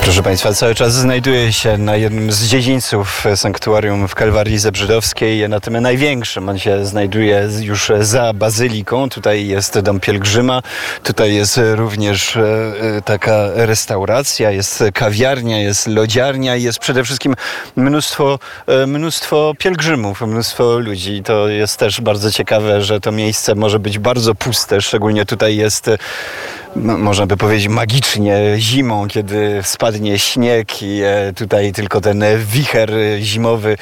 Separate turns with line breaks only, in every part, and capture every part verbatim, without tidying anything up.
Proszę Państwa, cały czas znajduję się na jednym z dziedzińców sanktuarium w Kalwarii Zebrzydowskiej, na tym największym. On się znajduje już za bazyliką. Tutaj jest dom pielgrzyma, tutaj jest również taka restauracja, jest kawiarnia, jest lodziarnia i jest przede wszystkim mnóstwo, mnóstwo pielgrzymów, mnóstwo ludzi. To jest też bardzo ciekawe, że to miejsce może być bardzo puste, szczególnie tutaj jest, no, można by powiedzieć, magicznie zimą, kiedy spadnie śnieg i tutaj tylko ten wicher zimowy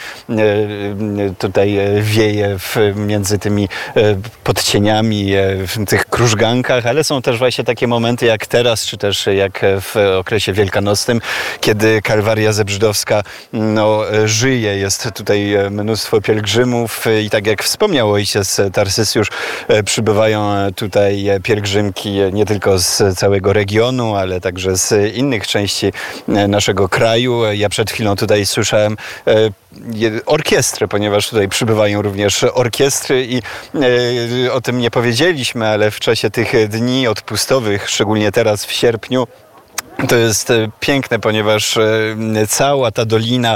tutaj wieje w, między tymi podcieniami w tych krużgankach, ale są też właśnie takie momenty jak teraz, czy też jak w okresie wielkanocnym, kiedy Kalwaria Zebrzydowska no, żyje. Jest tutaj mnóstwo pielgrzymów i tak jak wspomniał ojciec Tarsysjusz, przybywają tutaj pielgrzymki nie tylko z całego regionu, ale także z innych części naszego kraju. Ja przed chwilą tutaj słyszałem orkiestrę, ponieważ tutaj przybywają również orkiestry i o tym nie powiedzieliśmy, ale w czasie tych dni odpustowych, szczególnie teraz w sierpniu, to jest piękne, ponieważ cała ta dolina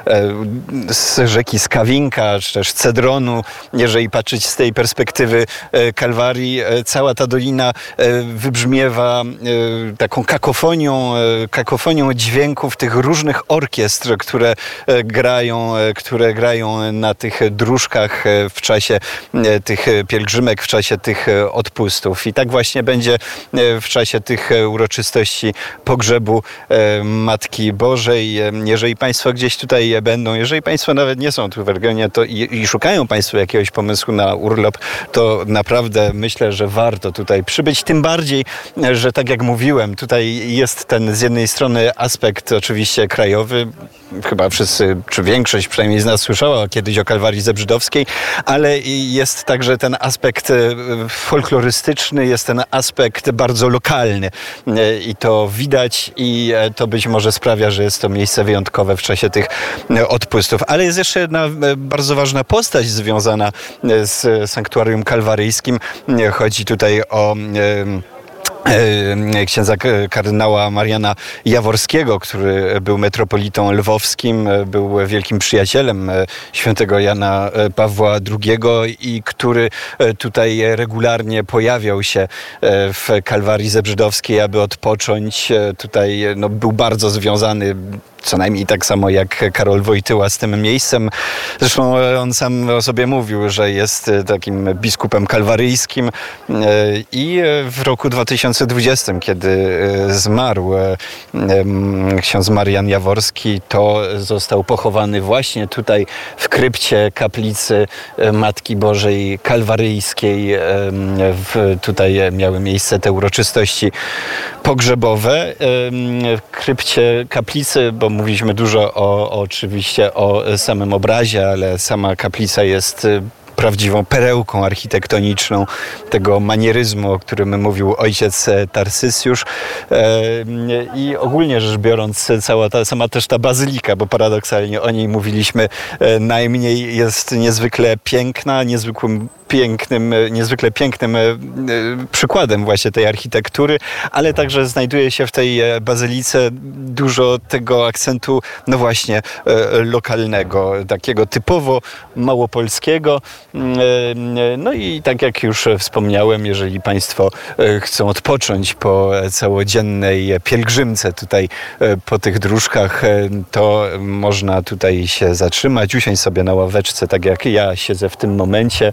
z rzeki Skawinka, czy też Cedronu, jeżeli patrzeć z tej perspektywy Kalwarii, cała ta dolina wybrzmiewa taką kakofonią, kakofonią dźwięków tych różnych orkiestr, które grają, które grają na tych dróżkach w czasie tych pielgrzymek, w czasie tych odpustów. I tak właśnie będzie w czasie tych uroczystości pogrzebu e, Matki Bożej. Jeżeli Państwo gdzieś tutaj będą, jeżeli Państwo nawet nie są tu w regionie to i, i szukają Państwo jakiegoś pomysłu na urlop, to naprawdę myślę, że warto tutaj przybyć. Tym bardziej, że tak jak mówiłem, tutaj jest ten z jednej strony aspekt oczywiście krajowy. Chyba wszyscy, czy większość przynajmniej z nas słyszała kiedyś o Kalwarii Zebrzydowskiej, ale jest także ten aspekt folklorystyczny, jest ten aspekt bardzo lokalny i to widać i to być może sprawia, że jest to miejsce wyjątkowe w czasie tych odpustów. Ale jest jeszcze jedna bardzo ważna postać związana z sanktuarium kalwaryjskim. Chodzi tutaj o księdza kardynała Mariana Jaworskiego, który był metropolitą lwowskim, był wielkim przyjacielem świętego Jana Pawła drugiego i który tutaj regularnie pojawiał się w Kalwarii Zebrzydowskiej, aby odpocząć. Tutaj no, był bardzo związany, co najmniej tak samo jak Karol Wojtyła, z tym miejscem. Zresztą on sam o sobie mówił, że jest takim biskupem kalwaryjskim i w roku dwa tysiące dwudziestym, kiedy zmarł ksiądz Marian Jaworski, to został pochowany właśnie tutaj w krypcie kaplicy Matki Bożej Kalwaryjskiej. Tutaj miały miejsce te uroczystości pogrzebowe. W krypcie kaplicy, bo mówiliśmy dużo o, oczywiście o samym obrazie, ale sama kaplica jest prawdziwą perełką architektoniczną tego manieryzmu, o którym mówił ojciec Tarsysjusz. I ogólnie rzecz biorąc, cała ta, sama też ta bazylika, bo paradoksalnie o niej mówiliśmy najmniej, jest niezwykle piękna, niezwykłym pięknym, niezwykle pięknym przykładem właśnie tej architektury, ale także znajduje się w tej bazylice dużo tego akcentu, no właśnie, lokalnego, takiego typowo małopolskiego. No i tak jak już wspomniałem, jeżeli Państwo chcą odpocząć po całodziennej pielgrzymce tutaj po tych dróżkach, to można tutaj się zatrzymać, usiąść sobie na ławeczce, tak jak ja siedzę w tym momencie,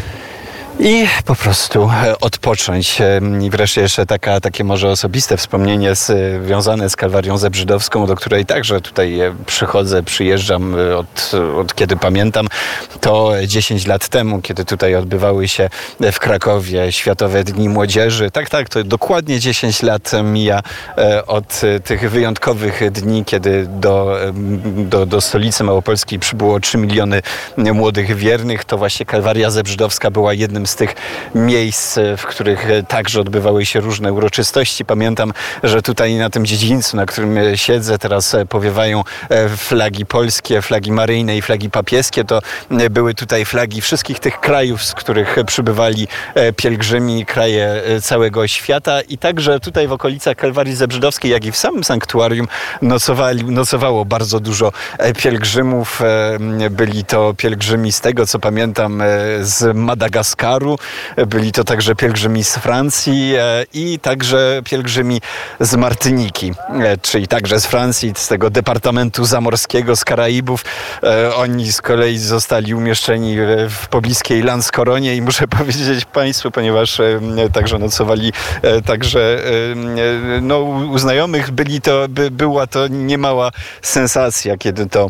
i po prostu odpocząć. I wreszcie jeszcze taka, takie może osobiste wspomnienie związane z Kalwarią Zebrzydowską, do której także tutaj przychodzę, przyjeżdżam od, od kiedy pamiętam. To dziesięć lat temu, kiedy tutaj odbywały się w Krakowie Światowe Dni Młodzieży. Tak, tak, to dokładnie dziesięć lat mija od tych wyjątkowych dni, kiedy do, do, do stolicy małopolskiej przybyło trzy miliony młodych wiernych. To właśnie Kalwaria Zebrzydowska była jednym z tych miejsc, w których także odbywały się różne uroczystości. Pamiętam, że tutaj na tym dziedzińcu, na którym siedzę, teraz powiewają flagi polskie, flagi maryjne i flagi papieskie. To były tutaj flagi wszystkich tych krajów, z których przybywali pielgrzymi, kraje całego świata i także tutaj w okolicach Kalwarii Zebrzydowskiej, jak i w samym sanktuarium nocowali, nocowało bardzo dużo pielgrzymów. Byli to pielgrzymi, z tego co pamiętam, z Madagaskaru, byli to także pielgrzymi z Francji i także pielgrzymi z Martyniki, czyli także z Francji, z tego departamentu zamorskiego, z Karaibów. Oni z kolei zostali umieszczeni w pobliskiej Lanskoronie i muszę powiedzieć Państwu, ponieważ także nocowali także no, u znajomych, byli to, by, była to niemała sensacja, kiedy to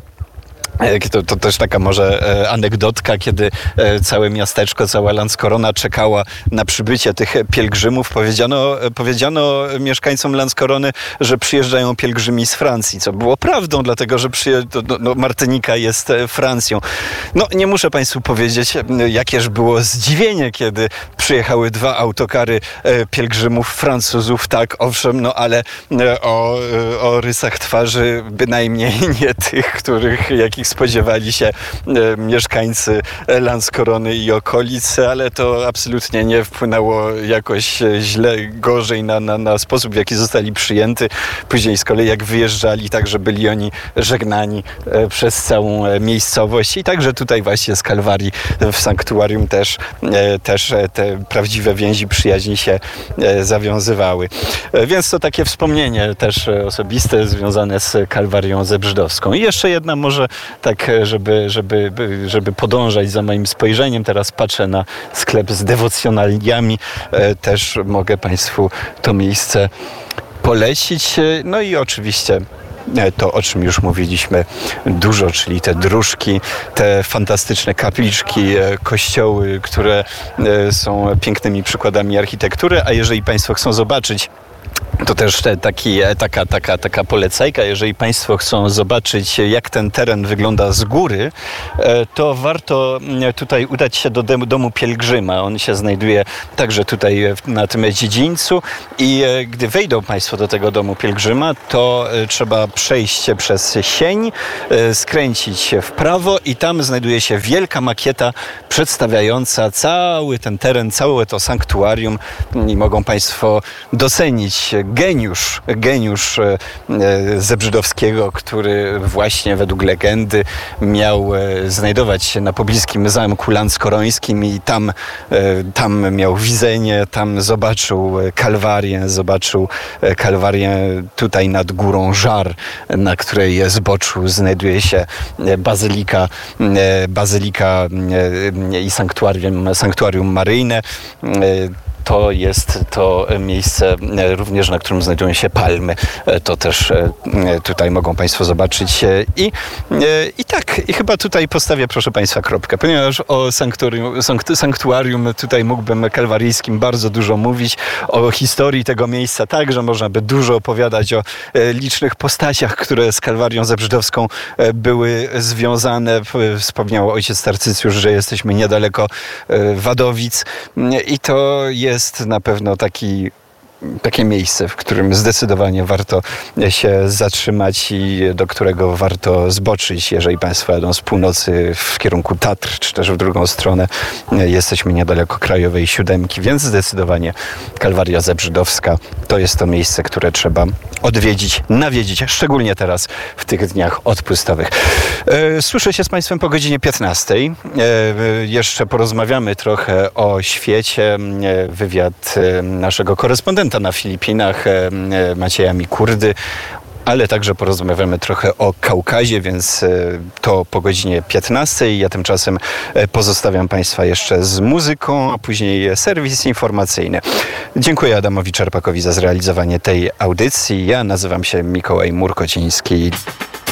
To, to też taka może anegdotka, kiedy całe miasteczko, cała Landskorona czekała na przybycie tych pielgrzymów. Powiedziano, powiedziano mieszkańcom Landskorony, że przyjeżdżają pielgrzymi z Francji, co było prawdą, dlatego że przyje, no, no, Martynika jest Francją. No nie muszę Państwu powiedzieć, jakież było zdziwienie, kiedy przyjechały dwa autokary pielgrzymów Francuzów, tak, owszem, no ale o, o rysach twarzy bynajmniej nie tych, których jakich spodziewali się e, mieszkańcy Landskorony i okolic, ale to absolutnie nie wpłynęło jakoś źle, gorzej na, na, na sposób, w jaki zostali przyjęty. Później z kolei jak wyjeżdżali, także byli oni żegnani e, przez całą miejscowość i także tutaj właśnie z Kalwarii w sanktuarium też, e, też te prawdziwe więzi przyjaźni się e, zawiązywały. E, więc to takie wspomnienie też osobiste związane z Kalwarią Zebrzydowską. I jeszcze jedna może tak, żeby, żeby, żeby podążać za moim spojrzeniem. Teraz patrzę na sklep z dewocjonaliami. Też mogę Państwu to miejsce polecić. No i oczywiście to, o czym już mówiliśmy dużo, czyli te dróżki, te fantastyczne kapliczki, kościoły, które są pięknymi przykładami architektury. A jeżeli Państwo chcą zobaczyć, to też taki, taka, taka, taka polecajka, jeżeli Państwo chcą zobaczyć, jak ten teren wygląda z góry, to warto tutaj udać się do domu pielgrzyma. On się znajduje także tutaj na tym dziedzińcu i gdy wejdą Państwo do tego domu pielgrzyma, to trzeba przejść przez sień, skręcić się w prawo i tam znajduje się wielka makieta przedstawiająca cały ten teren, całe to sanktuarium i mogą Państwo docenić geniusz, geniusz Zebrzydowskiego, który właśnie według legendy miał znajdować się na pobliskim zamku landskorońskim i tam, tam miał widzenie, tam zobaczył Kalwarię, zobaczył Kalwarię tutaj nad górą Żar, na której zboczu znajduje się bazylika, bazylika i sanktuarium, sanktuarium maryjne. To jest to miejsce również, na którym znajdują się palmy. To też tutaj mogą Państwo zobaczyć. I, i tak, i chyba tutaj postawię, proszę Państwa, kropkę, ponieważ o sanktuarium, sanktuarium tutaj mógłbym kalwaryjskim bardzo dużo mówić, o historii tego miejsca także można by dużo opowiadać o licznych postaciach, które z Kalwarią Zebrzydowską były związane. Wspomniał ojciec Tarcycjusz, że jesteśmy niedaleko Wadowic i to jest Jest na pewno taki, takie miejsce, w którym zdecydowanie warto się zatrzymać i do którego warto zboczyć, jeżeli Państwo jadą z północy w kierunku Tatr, czy też w drugą stronę. Jesteśmy niedaleko Krajowej Siódemki, więc zdecydowanie Kalwaria Zebrzydowska to jest to miejsce, które trzeba odwiedzić, nawiedzić, szczególnie teraz w tych dniach odpustowych. Słyszę się z Państwem po godzinie piętnastej. Jeszcze porozmawiamy trochę o świecie. Wywiad naszego korespondenta na Filipinach, Macieja Mikurdy, ale także porozmawiamy trochę o Kaukazie, więc to po godzinie piętnastej. Ja tymczasem pozostawiam Państwa jeszcze z muzyką, a później serwis informacyjny. Dziękuję Adamowi Czerpakowi za zrealizowanie tej audycji. Ja nazywam się Mikołaj Murkociński.